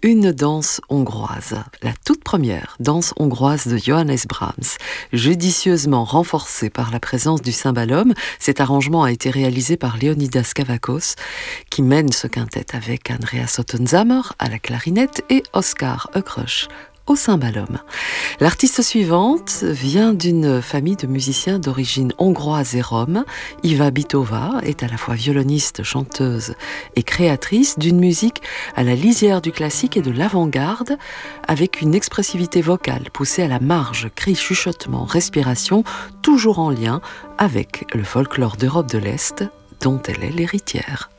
Une danse hongroise, la toute première danse hongroise de Johannes Brahms, judicieusement renforcée par la présence du cymbalum. Cet arrangement a été réalisé par Leonidas Kavakos, qui mène ce quintet avec Andreas Ottenzamer à la clarinette et Oskar Hökhrös au cymbalum. L'artiste suivante vient d'une famille de musiciens d'origine hongroise et rome. Iva Bitova est à la fois violoniste, chanteuse et créatrice d'une musique à la lisière du classique et de l'avant-garde, avec une expressivité vocale poussée à la marge, cris, chuchotements, respiration, toujours en lien avec le folklore d'Europe de l'Est, dont elle est l'héritière.